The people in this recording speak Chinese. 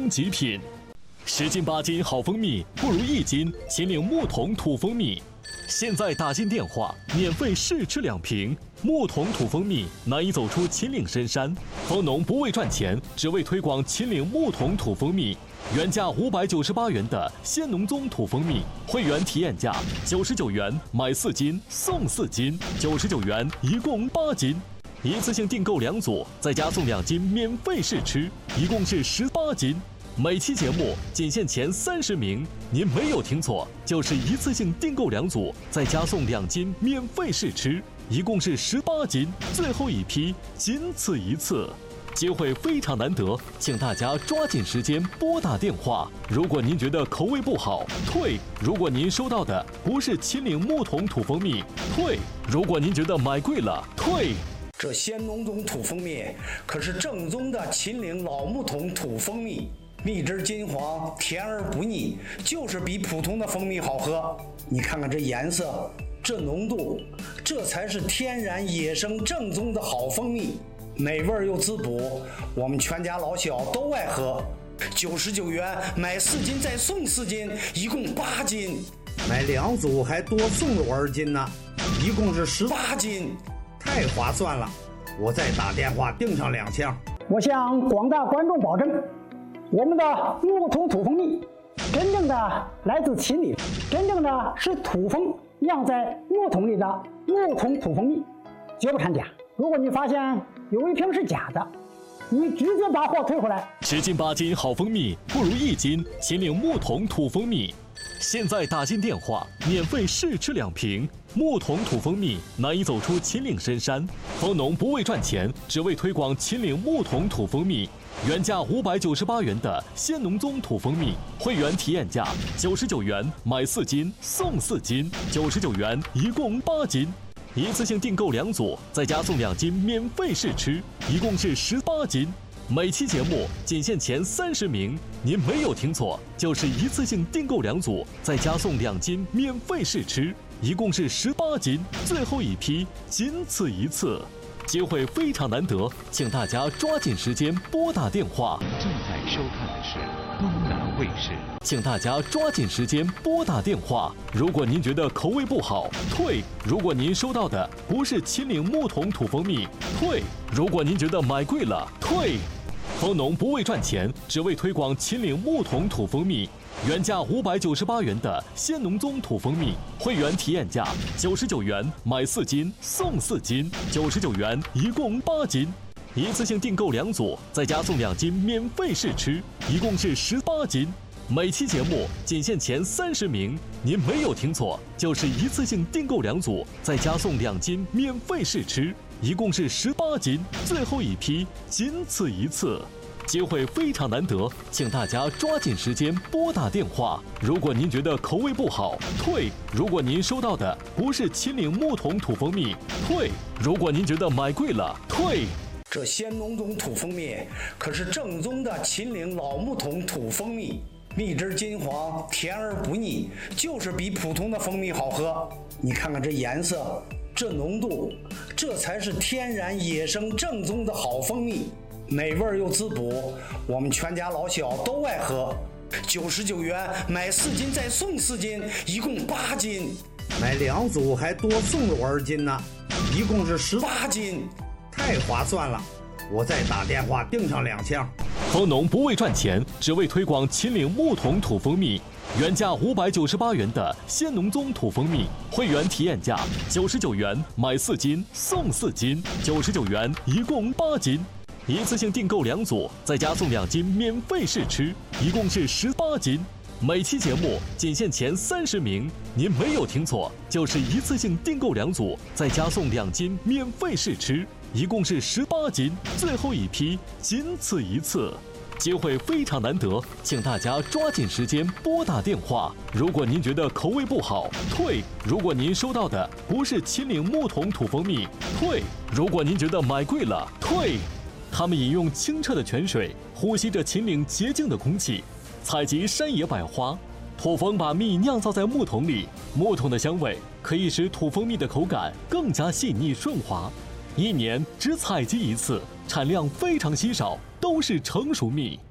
终极品。10斤8斤好蜂蜜，不如1斤秦岭牧童土蜂蜜。现在打进电话，免费试吃2瓶。牧童土蜂蜜难以走出秦岭深山，蜂农不为赚钱，只为推广秦岭牧童土蜂蜜。原价598元的鲜农宗土蜂蜜，会员体验价99元，买4斤送4斤，99元一共8斤。一次性订购2组，再加送2斤免费试吃，一共是18斤。每期节目仅限前30名，您没有听错，就是一次性订购2组，再加送2斤免费试吃，一共是18斤，最后一批，仅此一次。机会非常难得，请大家抓紧时间拨打电话。如果您觉得口味不好，退；如果您收到的不是秦岭牧童土蜂蜜，退；如果您觉得买贵了，退。 这鲜农宗土蜂蜜可是正宗的秦岭老牧童土蜂蜜，蜜汁金黄，甜而不腻，就是比普通的蜂蜜好喝。你看看这颜色，这浓度，这才是天然野生正宗的好蜂蜜。美味又滋补，我们全家老小都爱喝。99元买4斤再送4斤，一共8斤。 买2组还多送了2斤呢，一共是18斤，太划算了！我再打电话订上2箱。 我向广大观众保证，我们的牧童土蜂蜜真正的来自秦岭，真正的是土蜂酿在木桶里的牧童土蜂蜜，绝不掺假。如果你发现有一瓶是假的，你直接把货退回来。 10斤8斤好蜂蜜，不如1斤秦岭牧童土蜂蜜。现在打进电话，免费试吃2瓶。牧童土蜂蜜难以走出秦岭深山，蜂农不为赚钱，只为推广秦岭牧童土蜂蜜。原价598元的鲜农宗土蜂蜜，会员体验价99元，买4斤送4斤，99元一共8斤。一次性订购2组，再加送2斤免费试吃，一共是18斤。每期节目仅限前30名，您没有听错，就是一次性订购2组，再加送2斤免费试吃，一共是18斤，最后一批，仅此一次。机会非常难得，请大家抓紧时间拨打电话。 正在收看的是东南卫视， 请大家抓紧时间拨打电话。如果您觉得口味不好，退；如果您收到的不是秦岭牧童土蜂蜜，退；如果您觉得买贵了，退。蜂农不为赚钱，只为推广秦岭牧童土蜂蜜。原价598元的鲜农宗土蜂蜜，会员体验价99元，买4斤送4斤，99元一共8斤。一次性订购2组，再加送2斤免费试吃，一共是18斤。每期节目仅限前30名，您没有听错，就是一次性订购2组，再加送2斤免费试吃，一共是18斤，最后一批，仅此一次。机会非常难得，请大家抓紧时间拨打电话。如果您觉得口味不好，退；如果您收到的不是秦岭牧童土蜂蜜，退；如果您觉得买贵了，退。 这鲜农宗土蜂蜜可是正宗的秦岭老牧童土蜂蜜，蜜汁金黄，甜而不腻，就是比普通的蜂蜜好喝。你看看这颜色，这浓度，这才是天然野生正宗的好蜂蜜。美味又滋补，我们全家老小都爱喝。99元买4斤再送4斤，一共8斤。 买2组还多送了2斤呢，一共是18斤，太划算了！我再打电话订上2箱。 蜂农不为赚钱，只为推广秦岭牧童土蜂蜜。原价598元的鲜农宗土蜂蜜，会员体验价99元，买4斤送4斤，99元一共8斤。一次性订购2组，再加送2斤免费试吃，一共是18斤。每期节目仅限前30名，您没有听错，就是一次性订购2组，再加送2斤免费试吃，一共是18斤，最后一批，仅此一次。机会非常难得，请大家抓紧时间拨打电话。如果您觉得口味不好，退；如果您收到的不是秦岭牧童土蜂蜜，退；如果您觉得买贵了，退。他们饮用清澈的泉水，呼吸着秦岭洁净的空气，采集山野百花。土蜂把蜜酿造在木桶里，木桶的香味可以使土蜂蜜的口感更加细腻顺滑。1年只采集1次，产量非常稀少，都是成熟蜜。